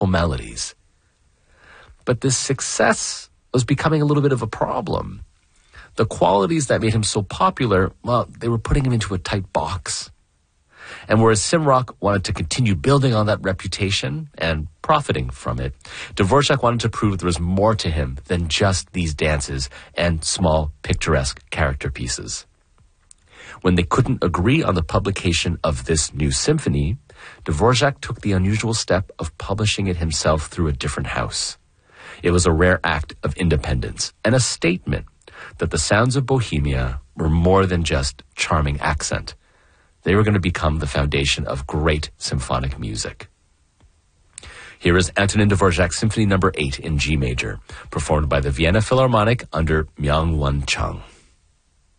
melodies. But this success was becoming a little bit of a problem. The qualities that made him so popular, well, they were putting him into a tight box. And whereas Simrock wanted to continue building on that reputation and profiting from it, Dvorak wanted to prove there was more to him than just these dances and small picturesque character pieces. When they couldn't agree on the publication of this new symphony, Dvorak took the unusual step of publishing it himself through a different house. It was a rare act of independence and a statement that the sounds of Bohemia were more than just charming accent. They were going to become the foundation of great symphonic music. Here is Antonin Dvorak's Symphony No. 8 in G major, performed by the Vienna Philharmonic under Myung-Whun Chung.